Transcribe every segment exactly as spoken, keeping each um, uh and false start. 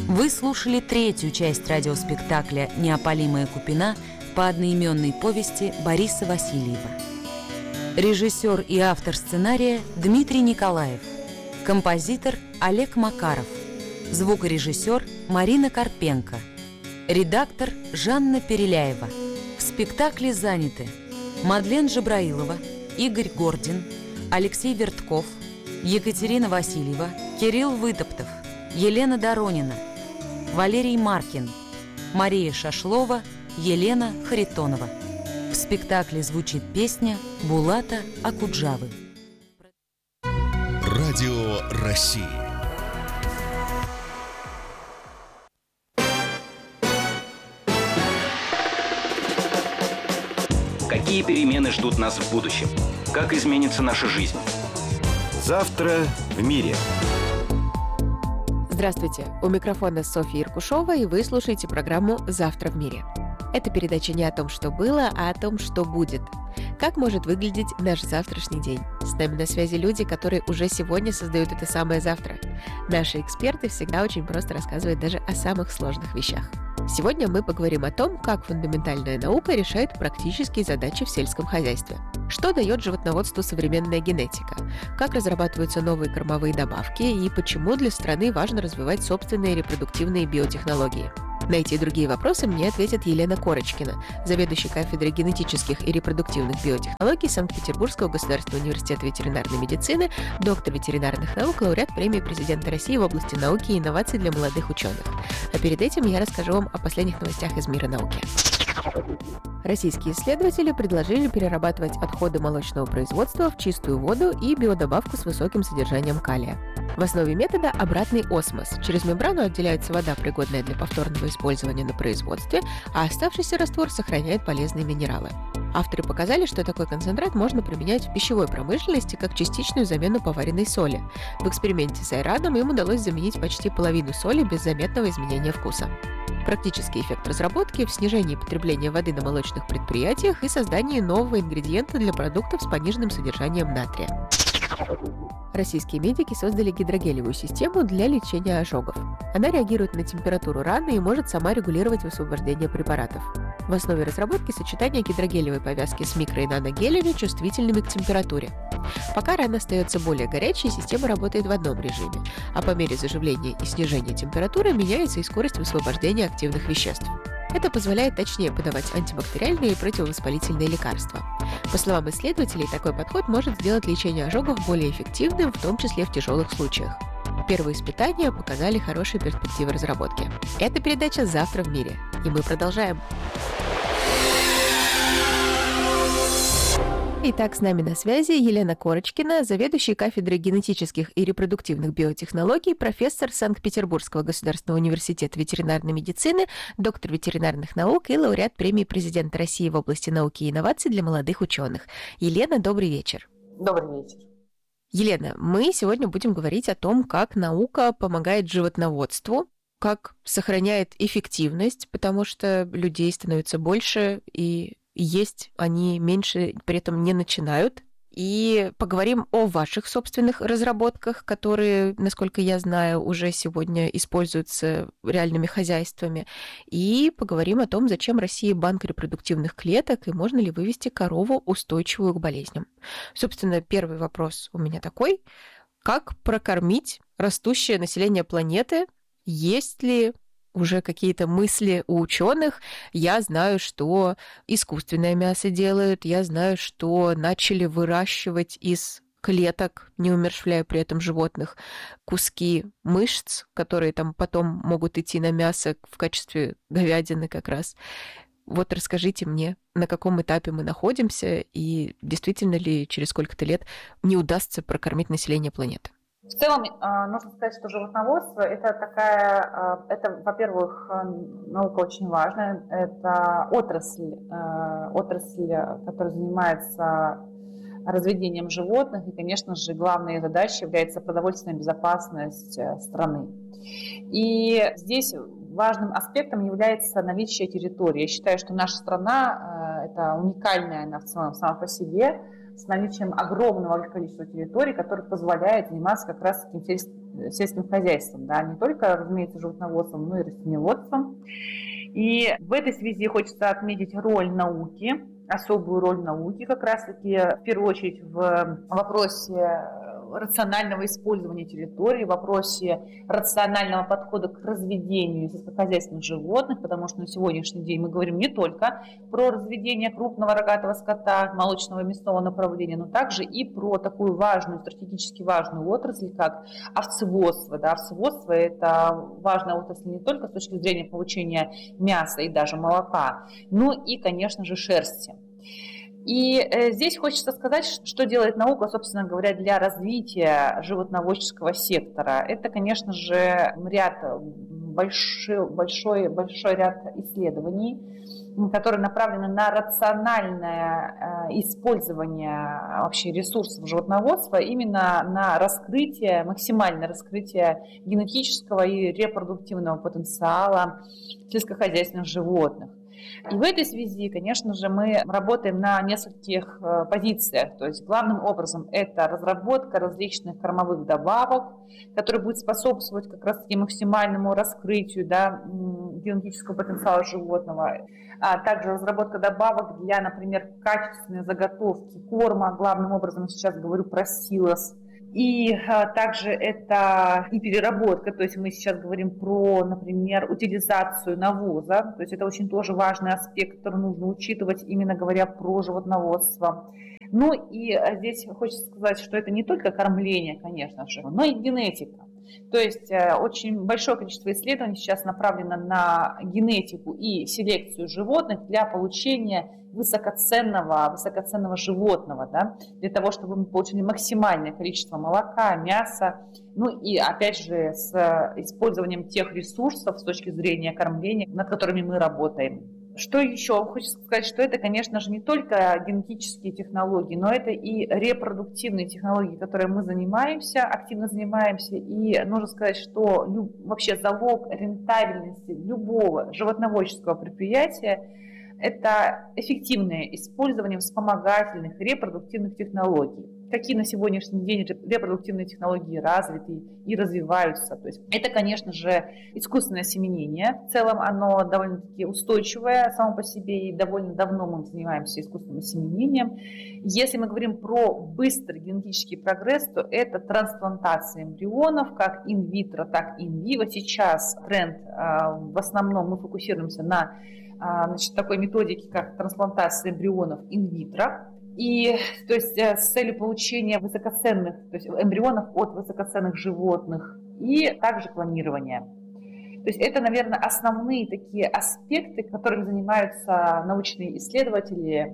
Вы слушали третью часть радиоспектакля «Неопалимая купина» по одноименной повести Бориса Васильева. Режиссер и автор сценария Дмитрий Николаев. Композитор Олег Макаров. Звукорежиссер Марина Карпенко. Редактор Жанна Переляева. В спектакле заняты Мадлен Жабраилова, Игорь Гордин, Алексей Вертков, Екатерина Васильева, Кирилл Вытоптов, Елена Доронина, Валерий Маркин, Мария Шашлова, Елена Харитонова. В спектакле звучит песня Булата Акуджавы. Радио России. Какие перемены ждут нас в будущем? Как изменится наша жизнь? Завтра в мире. Здравствуйте, у микрофона Софья Иркушова, и вы слушаете программу «Завтра в мире». Это передача не о том, что было, а о том, что будет. Как может выглядеть наш завтрашний день? С нами на связи люди, которые уже сегодня создают это самое завтра. Наши эксперты всегда очень просто рассказывают даже о самых сложных вещах. Сегодня мы поговорим о том, как фундаментальная наука решает практические задачи в сельском хозяйстве. Что дает животноводству современная генетика? Как разрабатываются новые кормовые добавки и почему для страны важно развивать собственные репродуктивные биотехнологии? На эти и другие вопросы мне ответит Елена Корочкина, заведующая кафедрой генетических и репродуктивных биотехнологий Санкт-Петербургского государственного университета ветеринарной медицины, доктор ветеринарных наук, лауреат премии президента России в области науки и инноваций для молодых ученых. А перед этим я расскажу вам о последних новостях из мира науки. Российские исследователи предложили перерабатывать отходы молочного производства в чистую воду и биодобавку с высоким содержанием калия. В основе метода обратный осмос. Через мембрану отделяется вода, пригодная для повторного использования на производстве, а оставшийся раствор сохраняет полезные минералы. Авторы показали, что такой концентрат можно применять в пищевой промышленности как частичную замену поваренной соли. В эксперименте с айраном им удалось заменить почти половину соли без заметного изменения вкуса. Практический эффект разработки в снижении потребления воды на молочных предприятиях и создании нового ингредиента для продуктов с пониженным содержанием натрия. Российские медики создали гидрогелевую систему для лечения ожогов. Она реагирует на температуру раны и может сама регулировать высвобождение препаратов. В основе разработки сочетание гидрогелевой повязки с микро- и наногелями, чувствительными к температуре. Пока рана остается более горячей, система работает в одном режиме, а по мере заживления и снижения температуры меняется и скорость высвобождения активных веществ. Это позволяет точнее подавать антибактериальные и противовоспалительные лекарства. По словам исследователей, такой подход может сделать лечение ожогов более эффективным, в том числе в тяжелых случаях. Первые испытания показали хорошие перспективы разработки. Это передача «Завтра в мире», и мы продолжаем. Итак, с нами на связи Елена Корочкина, заведующая кафедрой генетических и репродуктивных биотехнологий, профессор Санкт-Петербургского государственного университета ветеринарной медицины, доктор ветеринарных наук и лауреат премии президента России в области науки и инноваций для молодых ученых. Елена, добрый вечер. Добрый вечер. Елена, мы сегодня будем говорить о том, как наука помогает животноводству, как сохраняет эффективность, потому что людей становится больше, и есть они меньше, при этом не начинают. И поговорим о ваших собственных разработках, которые, насколько я знаю, уже сегодня используются реальными хозяйствами. И поговорим о том, зачем России банк репродуктивных клеток и можно ли вывести корову, устойчивую к болезням. Собственно, первый вопрос у меня такой. Как прокормить растущее население планеты? Есть ли уже какие-то мысли у ученых? Я знаю, что искусственное мясо делают, я знаю, что начали выращивать из клеток, не умерщвляя при этом животных, куски мышц, которые там потом могут идти на мясо в качестве говядины как раз. Вот расскажите мне, на каком этапе мы находимся и действительно ли через сколько-то лет не удастся прокормить население планеты? В целом, нужно сказать, что животноводство – это такая, это, во-первых, наука очень важная, это отрасль, отрасль, которая занимается разведением животных, и, конечно же, главной задачей является продовольственная безопасность страны. И здесь важным аспектом является наличие территории. Я считаю, что наша страна – это уникальная она в целом сама по себе с наличием огромного количества территорий, которые позволяют заниматься как раз таким сельским хозяйством, да, не только, разумеется, животноводством, но и растениеводством. И в этой связи хочется отметить роль науки, особую роль науки как раз-таки, в первую очередь в вопросе рационального использования территории, в вопросе рационального подхода к разведению сельскохозяйственных животных, потому что на сегодняшний день мы говорим не только про разведение крупного рогатого скота, молочного и мясного направления, но также и про такую важную, стратегически важную отрасль, как овцеводство. Да, овцеводство – это важная отрасль не только с точки зрения получения мяса и даже молока, но и, конечно же, шерсти. И здесь хочется сказать, что делает наука, собственно говоря, для развития животноводческого сектора. Это, конечно же, ряд, большой, большой, большой ряд исследований, которые направлены на рациональное использование вообще ресурсов животноводства, именно на раскрытие, максимальное раскрытие генетического и репродуктивного потенциала сельскохозяйственных животных. И в этой связи, конечно же, мы работаем на нескольких позициях. То есть главным образом это разработка различных кормовых добавок, которые будут способствовать как раз-таки максимальному раскрытию, да, генетического потенциала животного. А также разработка добавок для, например, качественной заготовки корма. Главным образом сейчас говорю про силос. И а, также это и переработка, то есть мы сейчас говорим про, например, утилизацию навоза, то есть это очень тоже важный аспект, который нужно учитывать, именно говоря про животноводство. Ну и здесь хочется сказать, что это не только кормление, конечно же, но и генетика. То есть очень большое количество исследований сейчас направлено на генетику и селекцию животных для получения высокоценного, высокоценного животного, да, для того, чтобы мы получили максимальное количество молока, мяса, ну и опять же с использованием тех ресурсов с точки зрения кормления, над которыми мы работаем. Что еще? Хочется сказать, что это, конечно же, не только генетические технологии, но это и репродуктивные технологии, которые мы занимаемся, активно занимаемся. И нужно сказать, что вообще залог рентабельности любого животноводческого предприятия – это эффективное использование вспомогательных репродуктивных технологий. Какие на сегодняшний день репродуктивные технологии развиты и развиваются. То есть это, конечно же, искусственное осеменение. В целом оно довольно-таки устойчивое само по себе, и довольно давно мы занимаемся искусственным осеменением. Если мы говорим про быстрый генетический прогресс, то это трансплантация эмбрионов, как инвитро, так и инвиво. Сейчас тренд, в основном мы фокусируемся на, значит, такой методике, как трансплантация эмбрионов инвитро. И, то есть, с целью получения высокоценных, то есть эмбрионов от высокоценных животных, и также клонирование. То есть это, наверное, основные такие аспекты, которыми занимаются научные исследователи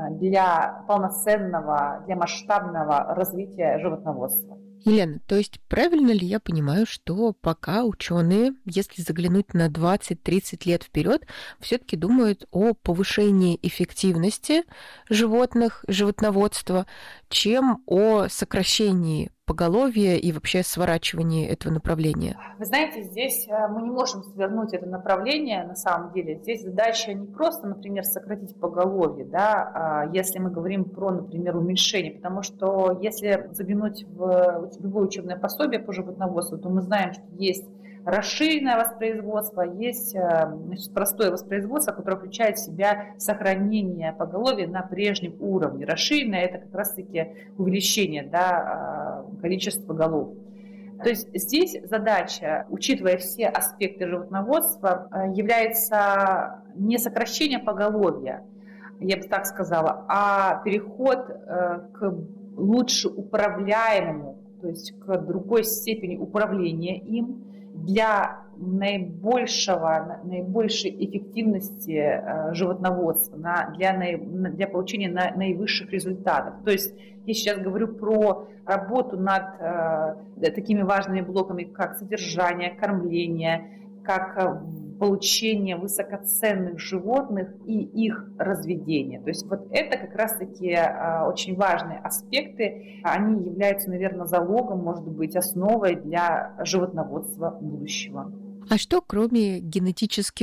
для полноценного, для масштабного развития животноводства. Елена, то есть правильно ли я понимаю, что пока ученые, если заглянуть на двадцать-тридцать лет вперед, все-таки думают о повышении эффективности животных, животноводства, чем о сокращении поголовья и вообще сворачивании этого направления? Вы знаете, здесь мы не можем свернуть это направление, на самом деле. Здесь задача не просто, например, сократить поголовье, да, если мы говорим про, например, уменьшение, потому что если заглянуть в любое учебное пособие по животноводству, то мы знаем, что есть расширенное воспроизводство, есть, значит, простое воспроизводство, которое включает в себя сохранение поголовья на прежнем уровне. Расширенное – это как раз-таки увеличение, да, количества голов. То есть здесь задача, учитывая все аспекты животноводства, является не сокращение поголовья, я бы так сказала, а переход к лучше управляемому, то есть к другой степени управления им, для наибольшего, наибольшей эффективности животноводства, для, для получения наивысших результатов. То есть я сейчас говорю про работу над такими важными блоками, как содержание, кормление, как получение высокоценных животных и их разведение. То есть вот это как раз-таки очень важные аспекты. Они являются, наверное, залогом, может быть, основой для животноводства будущего. А что, кроме генетических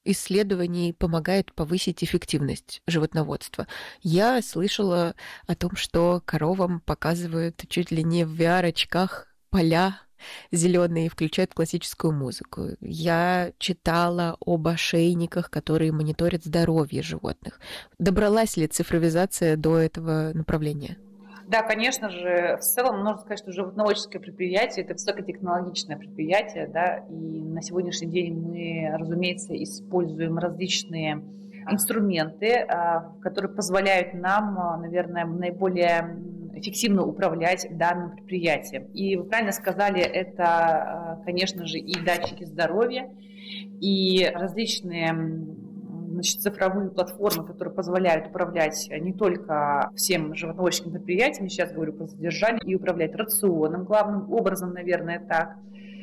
исследований помогает повысить эффективность животноводства? Я слышала о том, что коровам показывают чуть ли не в ви ар-очках поля зеленые, включают классическую музыку. Я читала об ошейниках, которые мониторят здоровье животных. Добралась ли цифровизация до этого направления? Да, конечно же, в целом можно сказать, что животноводческое предприятие – это высокотехнологичное предприятие, да, и на сегодняшний день мы, разумеется, используем различные инструменты, которые позволяют нам, наверное, наиболее эффективно управлять данным предприятием. И вы правильно сказали, это, конечно же, и датчики здоровья, и различные, значит, цифровые платформы, которые позволяют управлять не только всем животноводческим предприятиям, сейчас говорю про содержание, и управлять рационом, главным образом, наверное, так.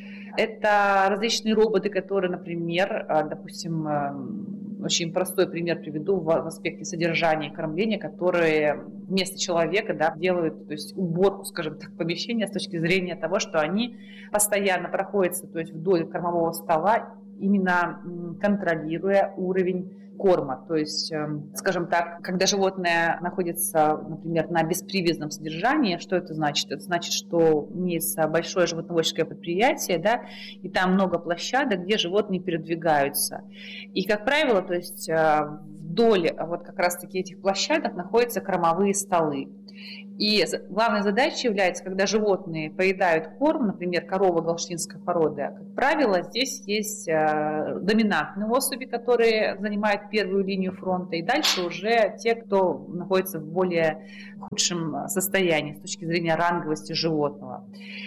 Это различные роботы, которые, например, допустим, очень простой пример приведу в аспекте содержания и кормления, которые вместо человека, да, делают, то есть уборку, скажем так, помещения с точки зрения того, что они постоянно проходятся, то есть вдоль кормового стола, именно контролируя уровень корма. То есть, скажем так, когда животное находится, например, на беспривязном содержании, что это значит? Это значит, что имеется большое животноводческое предприятие, да, и там много площадок, где животные передвигаются. И, как правило, то есть вдоль вот как раз-таки этих площадок находятся кормовые столы. И главной задачей является, когда животные поедают корм, например, корова галштинской породы, как правило, здесь есть доминантные особи, которые занимают первую линию фронта, и дальше уже те, кто находится в более худшем состоянии с точки зрения ранговости животного.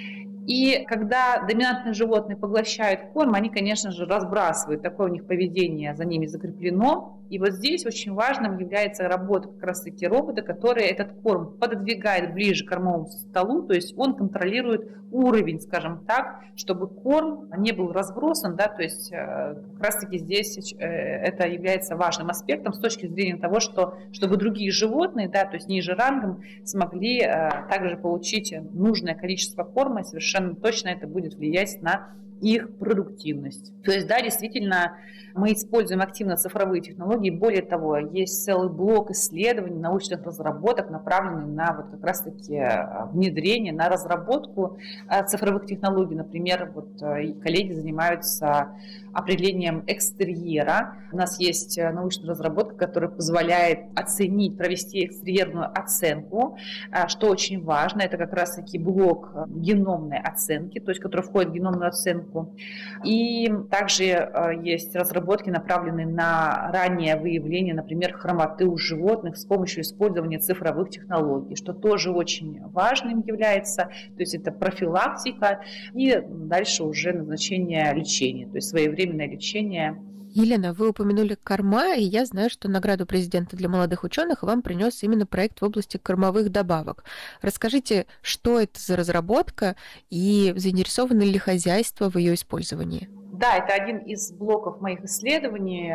И когда доминантные животные поглощают корм, они, конечно же, разбрасывают, такое у них поведение за ними закреплено. И вот здесь очень важным является работа как раз-таки робота, который этот корм пододвигает ближе к кормовому столу, то есть он контролирует уровень, скажем так, чтобы корм не был разбросан, да, то есть как раз-таки здесь это является важным аспектом с точки зрения того, что, чтобы другие животные, да, то есть ниже рангом, смогли также получить нужное количество корма, и совершенно точно это будет влиять на их продуктивность. То есть, да, действительно, мы используем активно цифровые технологии. Более того, есть целый блок исследований, научных разработок, направленный на вот как раз-таки внедрение, на разработку цифровых технологий. Например, вот коллеги занимаются определением экстерьера. У нас есть научная разработка, которая позволяет оценить, провести экстерьерную оценку, что очень важно. Это как раз-таки блок геномной оценки, то есть который входит в геномную оценку. И также есть разработки, направленные на раннее выявление, например, хромоты у животных с помощью использования цифровых технологий, что тоже очень важным является. То есть это профилактика и дальше уже назначение лечения, то есть своевременное лечение. Елена, вы упомянули корма, и я знаю, что награду президента для молодых ученых вам принес именно проект в области кормовых добавок. Расскажите, что это за разработка и заинтересованы ли хозяйства в ее использовании? Да, это один из блоков моих исследований.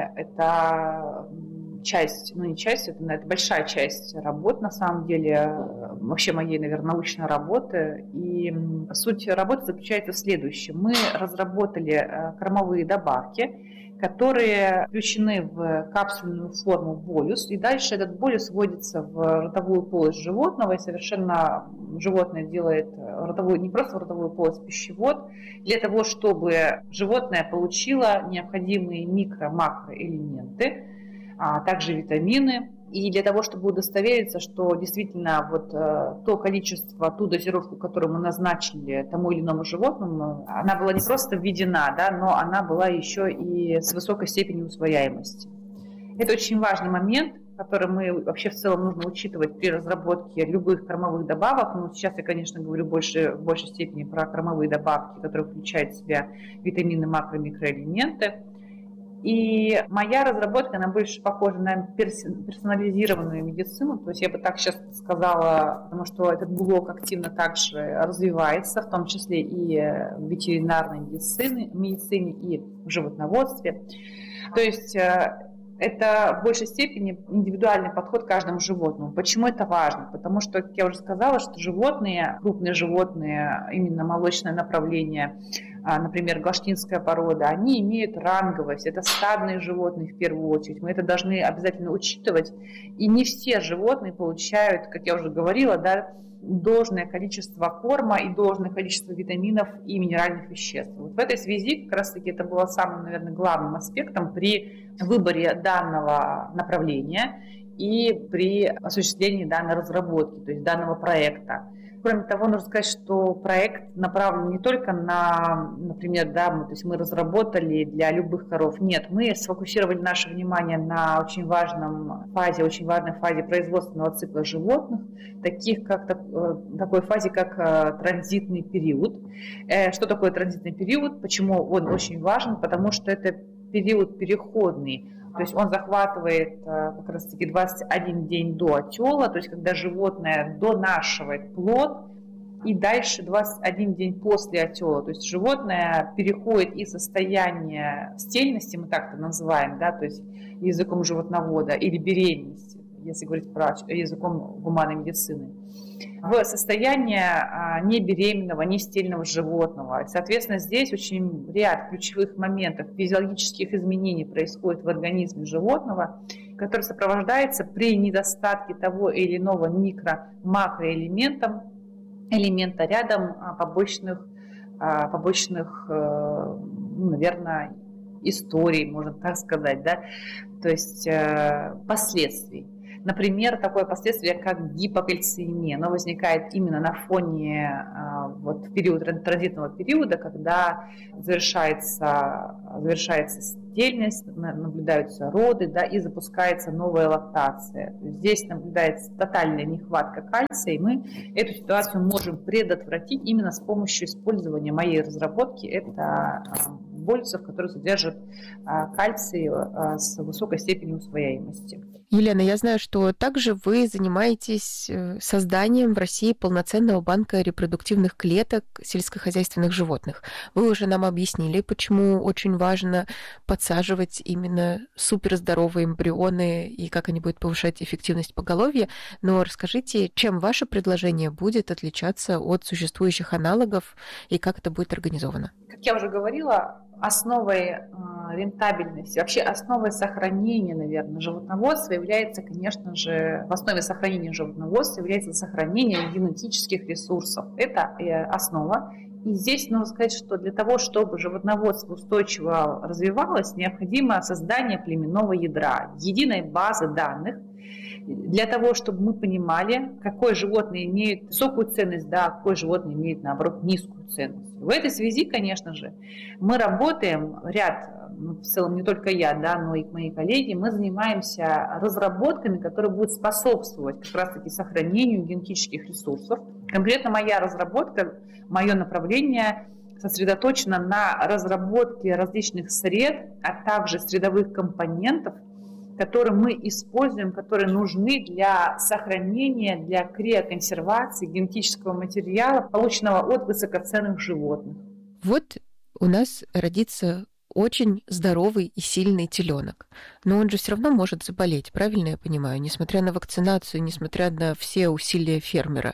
Это часть, ну не часть, это, это большая часть работ, на самом деле, вообще моей, наверное, научной работы. И суть работы заключается в следующем. Мы разработали кормовые добавки, которые включены в капсульную форму болюс, и дальше этот болюс вводится в ротовую полость животного, и совершенно животное делает ротовую, не просто в ротовую полость, пищевод, для того, чтобы животное получило необходимые микро-макроэлементы, а также витамины, и для того, чтобы удостовериться, что действительно вот то количество, ту дозировку, которую мы назначили тому или иному животному, она была не просто введена, да, но она была еще и с высокой степенью усвояемости. Это очень важный момент, который мы вообще в целом нужно учитывать при разработке любых кормовых добавок. Но сейчас я, конечно, говорю больше, в большей степени про кормовые добавки, которые включают в себя витамины, макро- и микроэлементы. И моя разработка, она больше похожа на персонализированную медицину, то есть я бы так сейчас сказала, потому что этот блок активно также развивается, в том числе и в ветеринарной медицине, медицине и в животноводстве. То есть это в большей степени индивидуальный подход к каждому животному. Почему это важно? Потому что, как я уже сказала, что животные, крупные животные, именно молочное направление, например, гаштинская порода, они имеют ранговость. Это стадные животные в первую очередь. Мы это должны обязательно учитывать. И не все животные получают, как я уже говорила, да, должное количество корма и должное количество витаминов и минеральных веществ. Вот в этой связи как раз-таки это было самым, наверное, главным аспектом при выборе данного направления и при осуществлении данной разработки, то есть данного проекта. Кроме того, нужно сказать, что проект направлен не только на, например, да, мы, то есть мы разработали для любых коров. Нет, мы сфокусировали наше внимание на очень важном фазе, очень важной фазе производственного цикла животных, таких как такой фазе, как транзитный период. Что такое транзитный период? Почему он очень важен? Потому что это период переходный. То есть он захватывает как раз-таки двадцать один день до отела, то есть когда животное донашивает плод, и дальше двадцать один день после отела. То есть животное переходит из состояния стельности, мы так это называем, да, то есть языком животновода, или беременности, если говорить про языком гуманной медицины, в состояние не беременного, не стельного животного. И, соответственно, здесь очень ряд ключевых моментов физиологических изменений происходит в организме животного, который сопровождается при недостатке того или иного микро-макроэлемента, элемента рядом побочных, побочных, ну, наверное, историй, можно так сказать, да, то есть последствий. Например, такое последствие, как гипокальциемия, оно возникает именно на фоне вот, период, транзитного периода, когда завершается, завершается стельность, наблюдаются роды, да, и запускается новая лактация. То есть здесь наблюдается тотальная нехватка кальция, и мы эту ситуацию можем предотвратить именно с помощью использования моей разработки. Это больцев, которые содержат кальций с высокой степенью усвояемости. Елена, я знаю, что также вы занимаетесь созданием в России полноценного банка репродуктивных клеток сельскохозяйственных животных. Вы уже нам объяснили, почему очень важно подсаживать именно суперздоровые эмбрионы и как они будут повышать эффективность поголовья. Но расскажите, чем ваше предложение будет отличаться от существующих аналогов и как это будет организовано? Как я уже говорила, основой рентабельности, вообще основой сохранения, наверное, животноводства является, конечно же, в основе сохранения животноводства является сохранение генетических ресурсов. Это основа. И здесь нужно сказать, что для того, чтобы животноводство устойчиво развивалось, необходимо создание племенного ядра, единой базы данных, для того, чтобы мы понимали, какое животное имеет высокую ценность, да, какое животное имеет, наоборот, низкую ценность. В этой связи, конечно же, мы работаем, ряд, в целом не только я, да, но и мои коллеги, мы занимаемся разработками, которые будут способствовать как раз-таки сохранению генетических ресурсов. Конкретно моя разработка, мое направление сосредоточено на разработке различных сред, а также средовых компонентов, которые мы используем, которые нужны для сохранения, для криоконсервации генетического материала, полученного от высокоценных животных. Вот у нас родится очень здоровый и сильный теленок, но он же все равно может заболеть, правильно я понимаю, несмотря на вакцинацию, несмотря на все усилия фермера.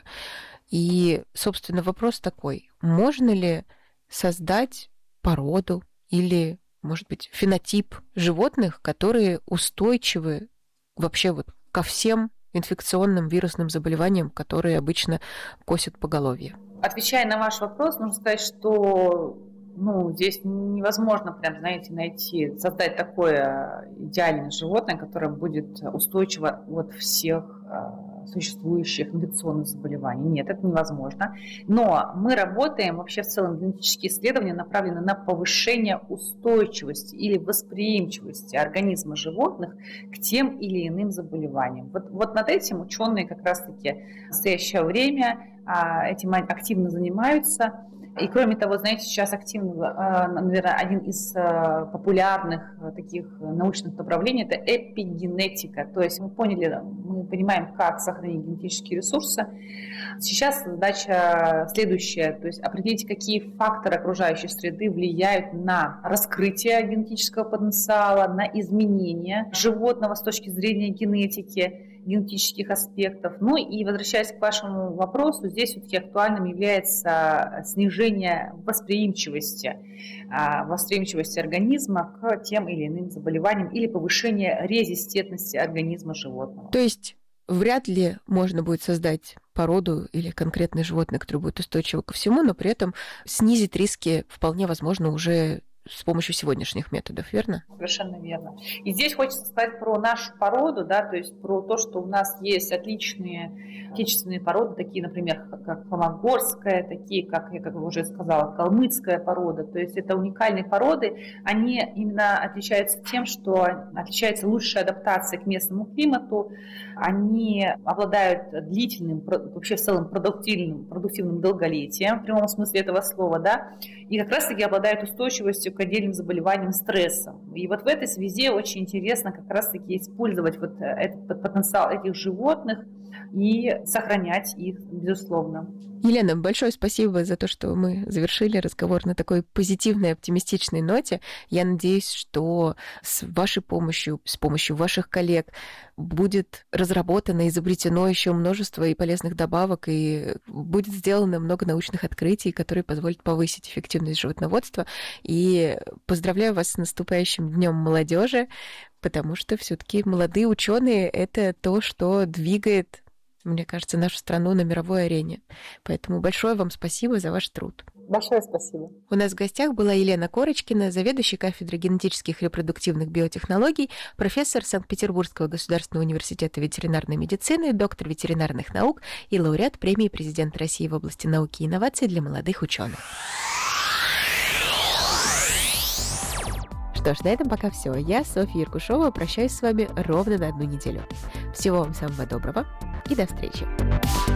И, собственно, вопрос такой: можно ли создать породу или, может быть, фенотип животных, которые устойчивы вообще вот ко всем инфекционным вирусным заболеваниям, которые обычно косят поголовье? Отвечая на ваш вопрос, нужно сказать, что ну, здесь невозможно, прям, знаете, найти, создать такое идеальное животное, которое будет устойчиво от всех существующих инфекционных заболеваний. Нет, это невозможно. Но мы работаем, вообще в целом генетические исследования направлены на повышение устойчивости или восприимчивости организма животных к тем или иным заболеваниям. Вот, вот над этим ученые как раз-таки в настоящее время этим активно занимаются. И кроме того, знаете, сейчас активно, наверное, один из популярных таких научных направлений – это эпигенетика. То есть мы поняли, мы понимаем, как сохранить генетические ресурсы. Сейчас задача следующая, то есть определить, какие факторы окружающей среды влияют на раскрытие генетического потенциала, на изменение животного с точки зрения генетики. генетических аспектов. Ну и возвращаясь к вашему вопросу, здесь все-таки актуальным является снижение восприимчивости, восприимчивости организма к тем или иным заболеваниям или повышение резистентности организма животного. То есть вряд ли можно будет создать породу или конкретное животное, которое будет устойчиво ко всему, но при этом снизить риски вполне возможно уже с помощью сегодняшних методов, верно? Совершенно верно. И здесь хочется сказать про нашу породу, да, то есть про то, что у нас есть отличные отечественные породы, такие, например, как фомогорская, такие, как я как уже сказала, калмыцкая порода. То есть это уникальные породы, они именно отличаются тем, что отличается лучшая адаптация к местному климату, они обладают длительным, вообще в целом продуктивным, продуктивным долголетием, в прямом смысле этого слова, да, и как раз-таки обладают устойчивостью к отдельным заболеваниям, стрессам. И вот в этой связи очень интересно как раз-таки использовать вот этот потенциал этих животных и сохранять их, безусловно. Елена, большое спасибо за то, что мы завершили разговор на такой позитивной, оптимистичной ноте. Я надеюсь, что с вашей помощью, с помощью ваших коллег будет разработано, изобретено еще множество и полезных добавок, и будет сделано много научных открытий, которые позволят повысить эффективность животноводства. И поздравляю вас с наступающим Днем молодежи, потому что все-таки молодые ученые — это то, что двигает, мне кажется, нашу страну на мировой арене. Поэтому большое вам спасибо за ваш труд. Большое спасибо. У нас в гостях была Елена Корочкина, заведующая кафедрой генетических и репродуктивных биотехнологий, профессор Санкт-Петербургского государственного университета ветеринарной медицины, доктор ветеринарных наук и лауреат премии президента России в области науки и инноваций для молодых ученых. Что ж, на этом пока все. Я, Софья Иркушова, прощаюсь с вами ровно на одну неделю. Всего вам самого доброго и до встречи.